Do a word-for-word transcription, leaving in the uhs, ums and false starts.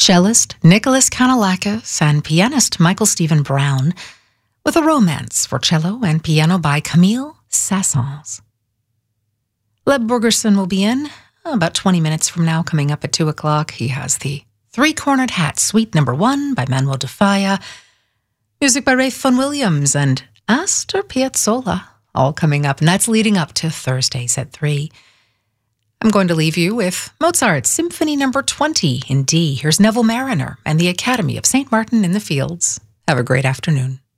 cellist Nicholas Kanellakis and pianist Michael Stephen Brown, with a romance for cello and piano by Camille Saint-Saëns. Leb Borgerson will be in about twenty minutes from now, coming up at two o'clock. He has the Three-Cornered Hat Suite Number One by Manuel de Falla, music by Ralph Vaughan Williams and Astor Piazzolla, all coming up, and that's leading up to Thursdays at three. I'm going to leave you with Mozart's Symphony Number twenty in D. Here's Neville Mariner and the Academy of Saint Martin in the Fields. Have a great afternoon.